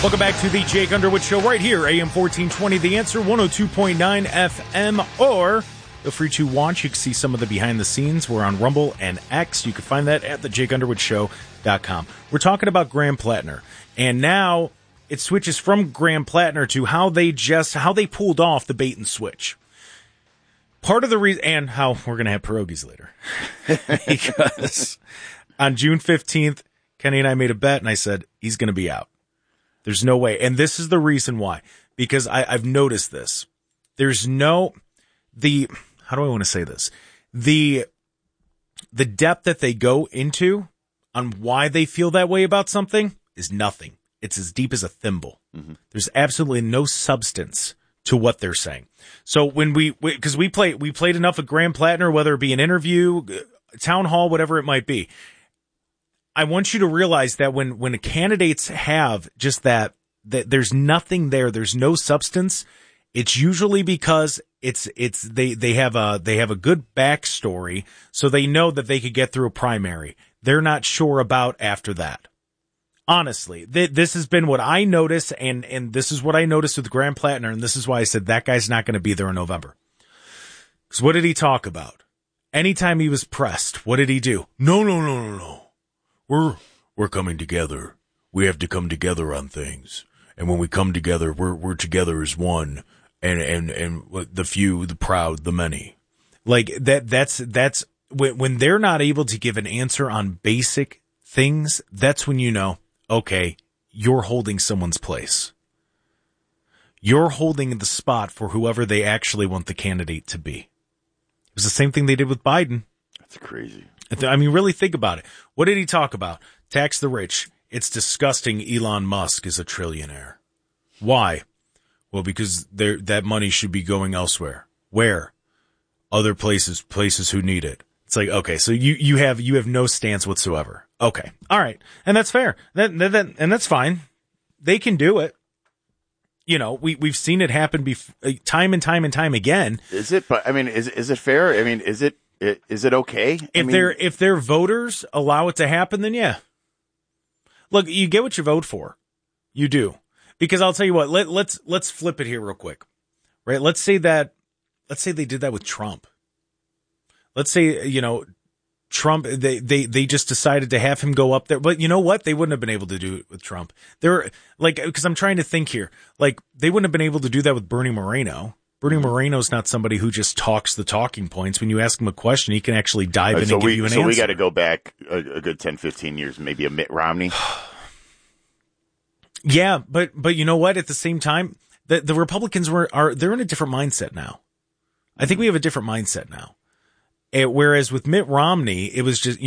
Welcome back to the Jake Underwood Show right here, AM 1420, The Answer, 102.9 FM, or feel free to watch. You can see some of the behind the scenes. We're on Rumble and X. You can find that at thejakeunderwoodshow.com. We're talking about Graham Plattner, and now it switches from Graham Plattner to how they pulled off the bait and switch. Part of the reason, and how we're going to have pierogies later, because on June 15th, Kenny and I made a bet, and I said, he's going to be out. There's no way. And this is the reason why. Because I've noticed this. There's how do I want to say this? The depth that they go into on why they feel that way about something is nothing. It's as deep as a thimble. Mm-hmm. There's absolutely no substance to what they're saying. So when because we played enough of Graham Plattner, whether it be an interview, town hall, whatever it might be. I want you to realize that when candidates have just that there's nothing there, there's no substance, it's usually because they have a good backstory, so they know that they could get through a primary. They're not sure about after that. Honestly, this has been what I notice, and this is what I noticed with Graham Plattner, and this is why I said that guy's not going to be there in November. Because what did he talk about? Anytime he was pressed, what did he do? No. We're coming together. We have to come together on things. And when we come together, we're together as one. And the few, the proud, the many. Like that's when they're not able to give an answer on basic things, that's when you know, okay, you're holding someone's place. You're holding the spot for whoever they actually want the candidate to be. It was the same thing they did with Biden. That's crazy. I mean, really think about it. What did he talk about? Tax the rich. It's disgusting Elon Musk is a trillionaire. Why? Well, because that money should be going elsewhere. Where? Other places who need it. It's like, okay, so you have no stance whatsoever. Okay. All right. And that's fair. And that's fine. They can do it. You know, we've seen it happen time and time again. Is it? But I mean, is it fair? I mean, is it okay? If their voters allow it to happen, then yeah. Look, you get what you vote for. You do. Because I'll tell you what, let's flip it here real quick. Right? Let's say they did that with Trump. Let's say, Trump, they just decided to have him go up there. But you know what? They wouldn't have been able to do it with Trump. Because I'm trying to think here. Like, they wouldn't have been able to do that with Bernie Moreno. Bernie Moreno's not somebody who just talks the talking points. When you ask him a question, he can actually dive in and give you an answer. So we got to go back a good 10, 15 years, maybe a Mitt Romney. Yeah, but you know what? At the same time, the Republicans they're in a different mindset now. I think we have a different mindset now. Whereas with Mitt Romney, it was just,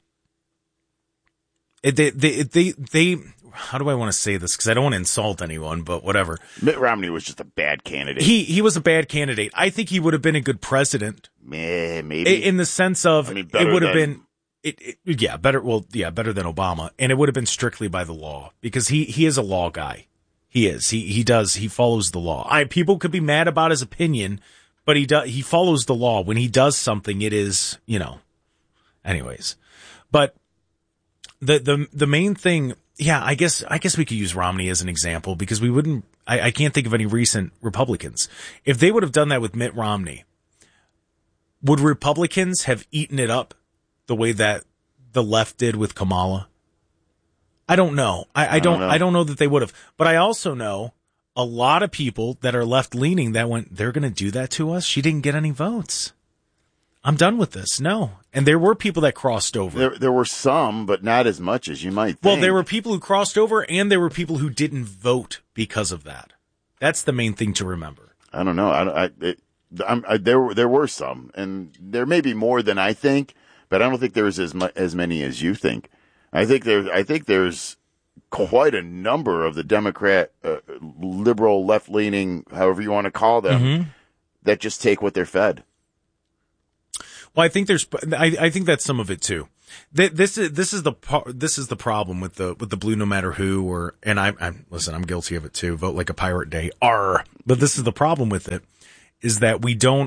they how do I want to say this? Because I don't want to insult anyone, but whatever. Mitt Romney was just a bad candidate. He was a bad candidate. I think he would have been a good president. Maybe. In the sense of, it would have been, better than Obama. And it would have been strictly by the law. Because he is a law guy. He is. He follows the law. People could be mad about his opinion, but he follows the law. When he does something, it is, anyways. But the main thing, yeah, I guess we could use Romney as an example because we wouldn't, I can't think of any recent Republicans. If they would have done that with Mitt Romney, would Republicans have eaten it up the way that the left did with Kamala? I don't know. I don't know that they would have, but I also know a lot of people that are left leaning that went, they're going to do that to us. She didn't get any votes. I'm done with this. No. And there were people that crossed over. There were some, but not as much as you might think. Well, there were people who crossed over and there were people who didn't vote because of that. That's the main thing to remember. I don't know. There were some, and there may be more than I think, but I don't think there was as many as you think. I think there's quite a number of the Democrat, liberal, left-leaning, however you want to call them, that just take what they're fed. Well, I think that's some of it too. This is the problem with the blue no matter who, I'm guilty of it too. Vote like a pirate day. Arr. But this is the problem with it, is that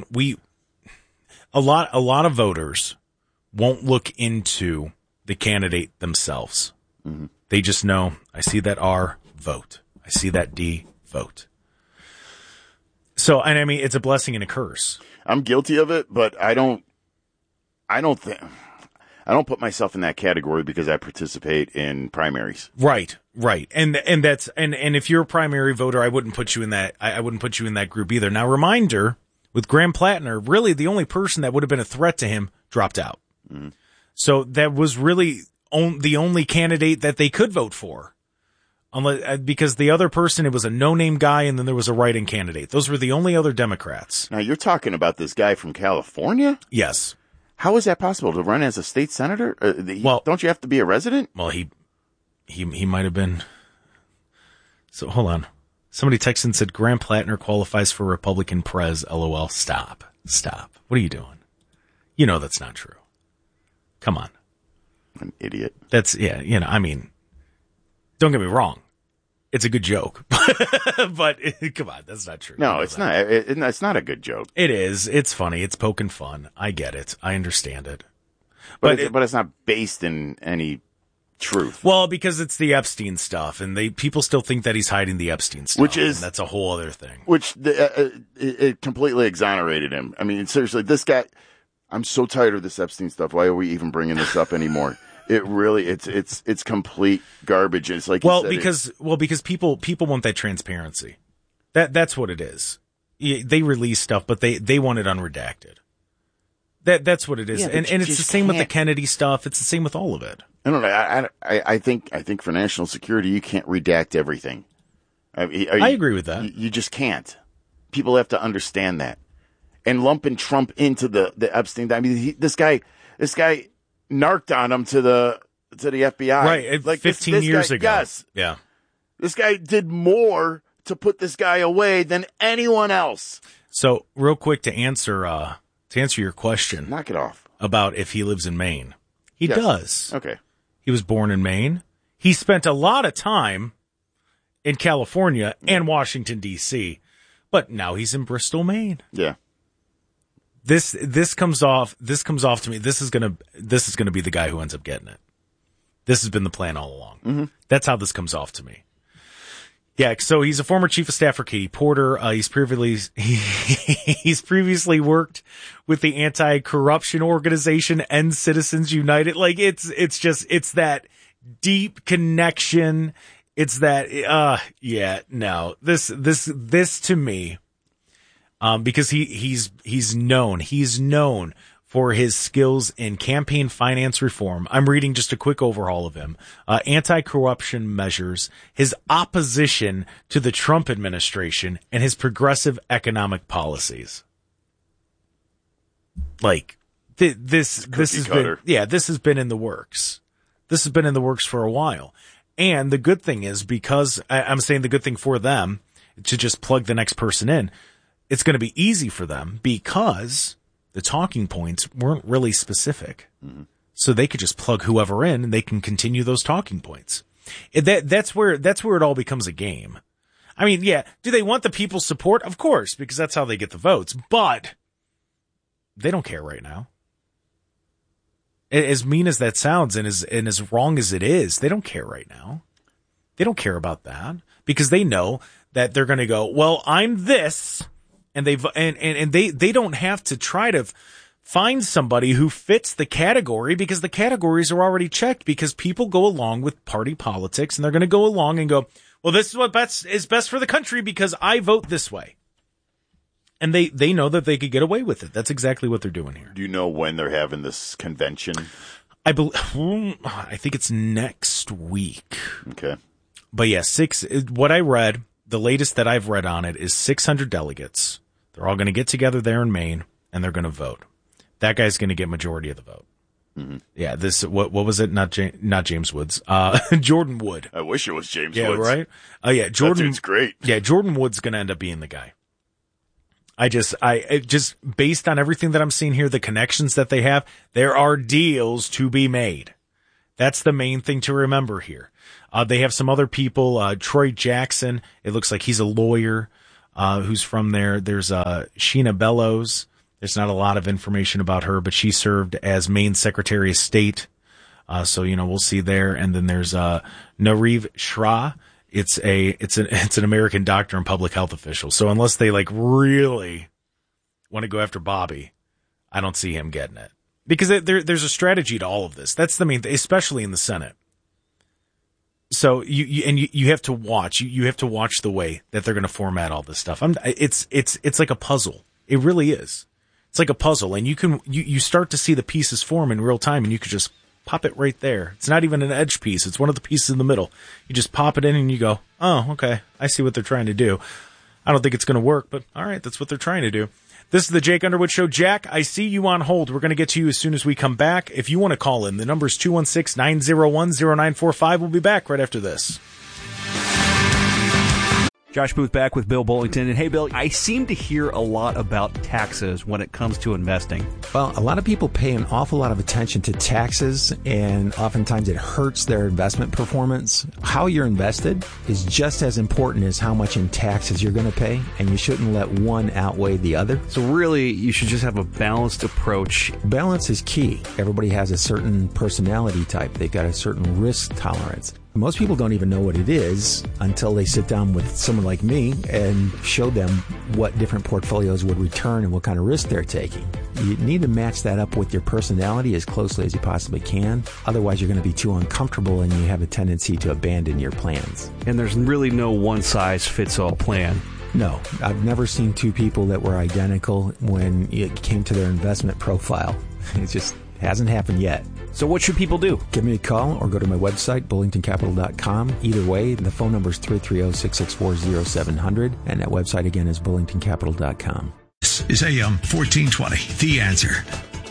a lot of voters won't look into the candidate themselves. Mm-hmm. They just know, I see that R, vote. I I see that D, vote. So, and I mean, it's a blessing and a curse. I'm guilty of it, but I don't put myself in that category because I participate in primaries. Right. And if you're a primary voter, I wouldn't put you in that. I wouldn't put you in that group either. Now, reminder, with Graham Plattner, really the only person that would have been a threat to him dropped out. Mm-hmm. So that was really the only candidate that they could vote for. Because the other person, it was a no-name guy, and then there was a write-in candidate. Those were the only other Democrats. Now, you're talking about this guy from California? Yes. How is that possible to run as a state senator? Well, don't you have to be a resident? Well, he might have been. So hold on. Somebody texted and said Graham Plattner qualifies for Republican prez. LOL. Stop. What are you doing? You know that's not true. Come on. An idiot. I mean, don't get me wrong. It's a good joke, but come on, that's not true. No, it's not. It's not a good joke. It is. It's funny. It's poking fun. I get it. I understand it. But it's not based in any truth. Well, because it's the Epstein stuff, and people still think that he's hiding the Epstein stuff, and that's a whole other thing. Which it completely exonerated him. I mean, seriously, this guy. I'm so tired of this Epstein stuff. Why are we even bringing this up anymore? It really, it's complete garbage. It's like because people want that transparency. That's what it is. They release stuff, but they want it unredacted. That's what it is. Yeah, and it's the same with the Kennedy stuff. It's the same with all of it. I don't know. I think for national security, you can't redact everything. I agree with that. You just can't. People have to understand that. And lumping Trump into the Epstein. I mean, this guy narked on him to the FBI. Right. Like 15 years ago. Yes. Yeah. This guy did more to put this guy away than anyone else. So real quick to answer your question. Knock it off. About if he lives in Maine. He does. Okay. He was born in Maine. He spent a lot of time in California and Washington, D.C., but now he's in Bristol, Maine. Yeah. This comes off to me. This is gonna be the guy who ends up getting it. This has been the plan all along. Mm-hmm. That's how this comes off to me. Yeah. So he's a former chief of staff for Katie Porter. He's previously worked with the anti-corruption organization End Citizens United. Like it's that deep connection. It's that, this to me. Because he's known for his skills in campaign finance reform. I'm reading just a quick overhaul of him. Anti-corruption measures, his opposition to the Trump administration, and his progressive economic policies. Like this has been in the works. This has been in the works for a while. And the good thing is, because I'm saying the good thing for them to just plug the next person in, it's going to be easy for them because the talking points weren't really specific. Mm-hmm. So they could just plug whoever in and they can continue those talking points. That's where it all becomes a game. I mean, yeah, do they want the people's support? Of course, because that's how they get the votes, but they don't care right now. As mean as that sounds and as wrong as it is, they don't care right now. They don't care about that because they know that they're going to go, well, I'm this. And they don't have to try to find somebody who fits the category because the categories are already checked because people go along with party politics and they're going to go along and go, well, this is what is best for the country because I vote this way. And they know that they could get away with it. That's exactly what they're doing here. Do you know when they're having this convention? I think it's next week. Okay. But yeah, what I read, the latest that I've read on it is 600 delegates. They're all going to get together there in Maine, and they're going to vote. That guy's going to get majority of the vote. Mm-hmm. Yeah, what was it? Not James Woods. Jordan Wood. I wish it was James Woods. Yeah, right? Oh, yeah, Jordan. That dude's great. Yeah, Jordan Wood's going to end up being the guy. I just based on everything that I'm seeing here, the connections that they have, there are deals to be made. That's the main thing to remember here. They have some other people, Troy Jackson. It looks like he's a lawyer, who's from there. There's, Sheena Bellows. There's not a lot of information about her, but she served as Maine Secretary of State. So, we'll see there. And then there's, Nareev Shra It's an American doctor and public health official. So unless they like really want to go after Bobby, I don't see him getting it, because there's a strategy to all of this. That's the main thing, especially in the Senate. So you have to watch. You have to watch the way that they're going to format all this stuff. It's like a puzzle. It really is. It's like a puzzle, and you start to see the pieces form in real time, and you could just pop it right there. It's not even an edge piece. It's one of the pieces in the middle. You just pop it in and you go, oh, okay, I see what they're trying to do. I don't think it's going to work, but all right, that's what they're trying to do. This is the Jake Underwood Show. Jack, I see you on hold. We're going to get to you as soon as we come back. If you want to call in, the number is 216-901-0945. We'll be back right after this. Josh Booth back with Bill Bullington. And hey, Bill, I seem to hear a lot about taxes when it comes to investing. Well, a lot of people pay an awful lot of attention to taxes, and oftentimes it hurts their investment performance. How you're invested is just as important as how much in taxes you're going to pay, and you shouldn't let one outweigh the other. So really, you should just have a balanced approach. Balance is key. Everybody has a certain personality type. They've got a certain risk tolerance. Most people don't even know what it is until they sit down with someone like me and show them what different portfolios would return and what kind of risk they're taking. You need to match that up with your personality as closely as you possibly can. Otherwise, you're going to be too uncomfortable and you have a tendency to abandon your plans. And there's really no one-size-fits-all plan. No, I've never seen two people that were identical when it came to their investment profile. It just hasn't happened yet. So what should people do? Give me a call or go to my website, bullingtoncapital.com. Either way, the phone number is 330-664-0700, and that website again is bullingtoncapital.com. This is AM 1420, The Answer.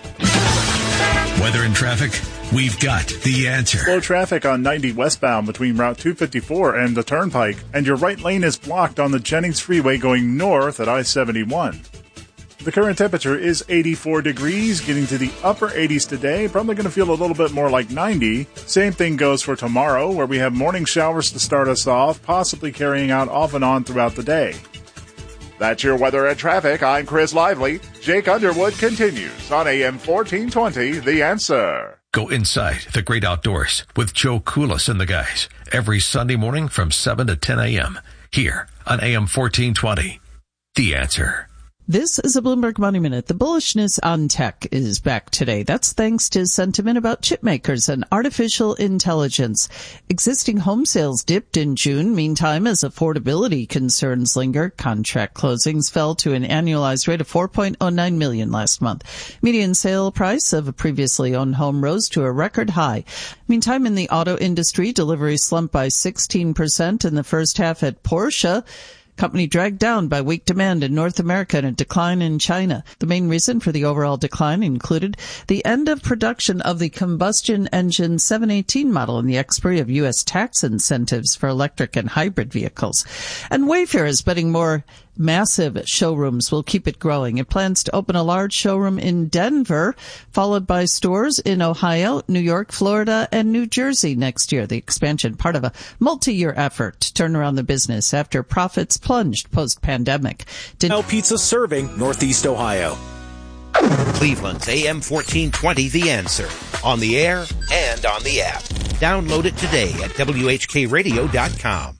Weather and traffic, we've got the answer. Slow traffic on 90 westbound between Route 254 and the Turnpike, and your right lane is blocked on the Jennings Freeway going north at I-71. The current temperature is 84 degrees, getting to the upper 80s today. Probably going to feel a little bit more like 90. Same thing goes for tomorrow, where we have morning showers to start us off, possibly carrying out off and on throughout the day. That's your weather and traffic. I'm Chris Lively. Jake Underwood continues on AM 1420, The Answer. Go inside the great outdoors with Joe Koulis and the guys every Sunday morning from 7 to 10 a.m. here on AM 1420, The Answer. This is a Bloomberg Money Minute. The bullishness on tech is back today. That's thanks to sentiment about chip makers and artificial intelligence. Existing home sales dipped in June. Meantime, as affordability concerns linger, contract closings fell to an annualized rate of 4.09 million last month. Median sale price of a previously owned home rose to a record high. Meantime, in the auto industry, deliveries slumped by 16% in the first half at Porsche. Company dragged down by weak demand in North America and a decline in China. The main reason for the overall decline included the end of production of the combustion engine 718 model and the expiry of U.S. tax incentives for electric and hybrid vehicles. And Wayfair is betting more massive showrooms will keep it growing. It plans to open a large showroom in Denver, followed by stores in Ohio, New York, Florida, and New Jersey next year. The expansion, part of a multi-year effort to turn around the business after profits plunged post-pandemic. Pizza serving Northeast Ohio. Cleveland's AM 1420, The Answer. On the air and on the app. Download it today at WHKRadio.com.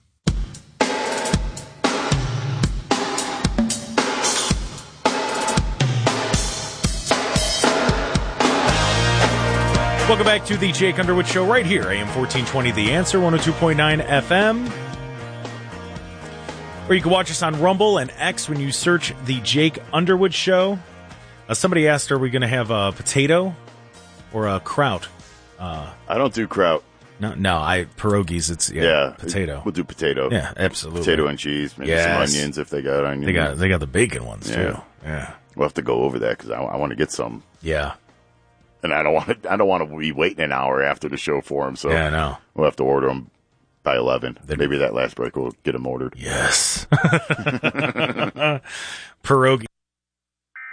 Welcome back to the Jake Underwood Show right here, AM 1420, The Answer, 102.9 FM. Or you can watch us on Rumble and X when you search the Jake Underwood Show. Somebody asked, are we going to have a potato or a kraut? I don't do kraut. No, pierogies, it's potato. We'll do potato. Yeah, absolutely. Potato and cheese, maybe some onions if they got onions. They got the bacon ones, too. Yeah. We'll have to go over that because I want to get some. Yeah. And I don't want to be waiting an hour after the show for them. So yeah, I know. We'll have to order them by 11. Maybe that last break we'll get them ordered. Yes. Pierogi.